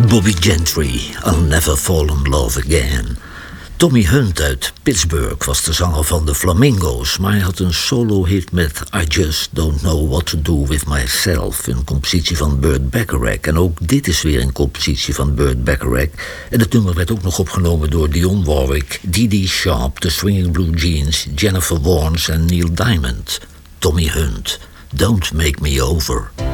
Bobby Gentry, I'll Never Fall in Love Again. Tommy Hunt uit Pittsburgh was de zanger van de Flamingo's, maar hij had een solo-hit met I Just Don't Know What to Do With Myself, een compositie van Burt Bacharach. En ook dit is weer een compositie van Burt Bacharach. En het nummer werd ook nog opgenomen door Dionne Warwick, Dee Dee Sharp, The Swinging Blue Jeans, Jennifer Warnes en Neil Diamond. Tommy Hunt, Don't Make Me Over.